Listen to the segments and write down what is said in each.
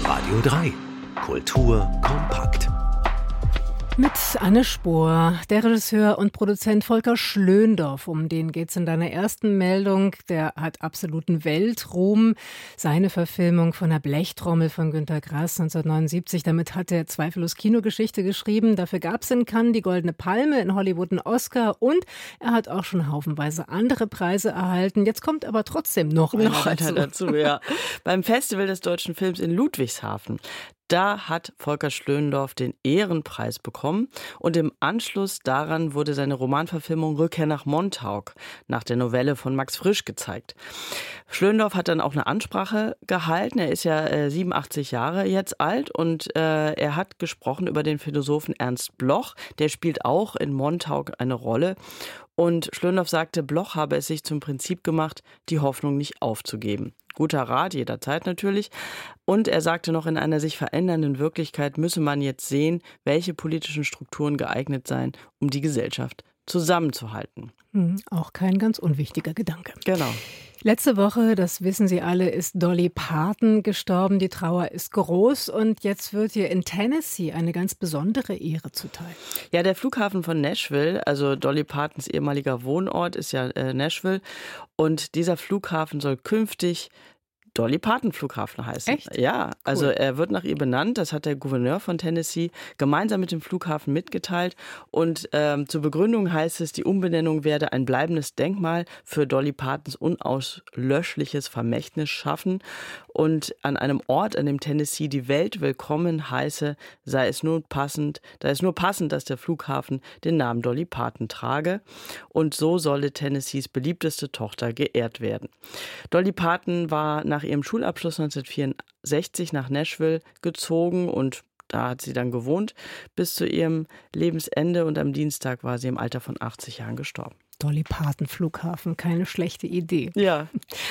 Radio 3. Kultur kompakt. Mit Anne Spohr, der Regisseur und Produzent Volker Schlöndorff, um den geht's in deiner ersten Meldung. Der hat absoluten Weltruhm. Seine Verfilmung von der Blechtrommel von Günter Grass 1979, damit hat er zweifellos Kinogeschichte geschrieben. Dafür gab's in Cannes die Goldene Palme, in Hollywood einen Oscar und er hat auch schon haufenweise andere Preise erhalten. Jetzt kommt aber trotzdem noch einer dazu. Ja. Beim Festival des deutschen Films in Ludwigshafen. Da hat Volker Schlöndorff den Ehrenpreis bekommen und im Anschluss daran wurde seine Romanverfilmung Rückkehr nach Montauk nach der Novelle von Max Frisch gezeigt. Schlöndorff hat dann auch eine Ansprache gehalten. Er ist ja 87 Jahre jetzt alt und er hat gesprochen über den Philosophen Ernst Bloch. Der spielt auch in Montauk eine Rolle. Und Schlöndorff sagte, Bloch habe es sich zum Prinzip gemacht, die Hoffnung nicht aufzugeben. Guter Rat, jederzeit natürlich. Und er sagte noch, in einer sich verändernden Wirklichkeit müsse man jetzt sehen, welche politischen Strukturen geeignet seien, um die Gesellschaft zusammenzuhalten. Auch kein ganz unwichtiger Gedanke. Genau. Letzte Woche, das wissen Sie alle, ist Dolly Parton gestorben. Die Trauer ist groß und jetzt wird ihr in Tennessee eine ganz besondere Ehre zuteil. Ja, der Flughafen von Nashville, also Dolly Partons ehemaliger Wohnort ist ja Nashville und dieser Flughafen soll künftig Dolly Parton Flughafen heißen. Echt? Ja, cool. Also er wird nach ihr benannt. Das hat der Gouverneur von Tennessee gemeinsam mit dem Flughafen mitgeteilt. Und zur Begründung heißt es, die Umbenennung werde ein bleibendes Denkmal für Dolly Partons unauslöschliches Vermächtnis schaffen. Und an einem Ort, an dem Tennessee die Welt willkommen heiße, da ist nur passend, dass der Flughafen den Namen Dolly Parton trage. Und so solle Tennessees beliebteste Tochter geehrt werden. Dolly Parton war nach ihrem Schulabschluss 1964 nach Nashville gezogen und da hat sie dann gewohnt bis zu ihrem Lebensende und am Dienstag war sie im Alter von 80 Jahren gestorben. Dolly Parton Flughafen, keine schlechte Idee. Ja.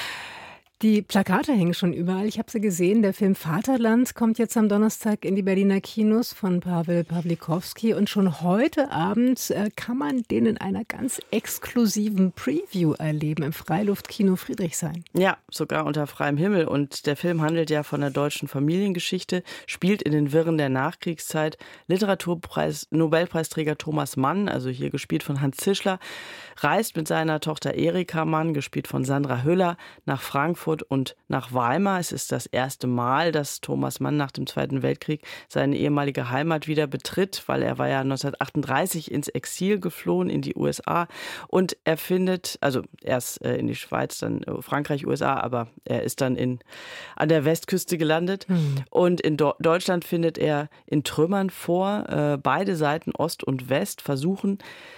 Die Plakate hängen schon überall. Ich habe sie gesehen. Der Film Vaterland kommt jetzt am Donnerstag in die Berliner Kinos von Paweł Pawlikowski. Und schon heute Abend kann man den in einer ganz exklusiven Preview erleben im Freiluftkino Friedrichshain. Ja, sogar unter freiem Himmel. Und der Film handelt ja von der deutschen Familiengeschichte, spielt in den Wirren der Nachkriegszeit. Nobelpreisträger Thomas Mann, also hier gespielt von Hans Zischler, reist mit seiner Tochter Erika Mann, gespielt von Sandra Hüller, nach Frankfurt und nach Weimar. Es ist das erste Mal, dass Thomas Mann nach dem Zweiten Weltkrieg seine ehemalige Heimat wieder betritt, weil er war ja 1938 ins Exil geflohen in die USA und er findet, also erst in die Schweiz, dann Frankreich, USA, aber er ist dann an der Westküste gelandet und in Deutschland findet er in Trümmern vor. Beide Seiten, Ost und West, versuchen